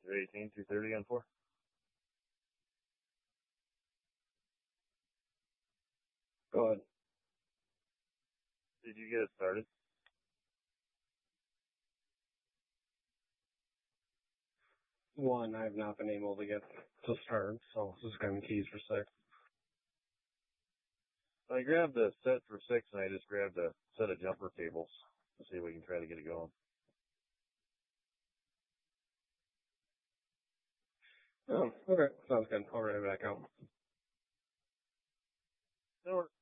18, 230 on 4. Go ahead. Did you get it started? One, I have not been able to get to start, so this is going to be keys for 6. I grabbed a set for 6, and I just grabbed a set of jumper cables to see if we can try to get it going. Oh, okay. Sounds good. I'll write it back out. No,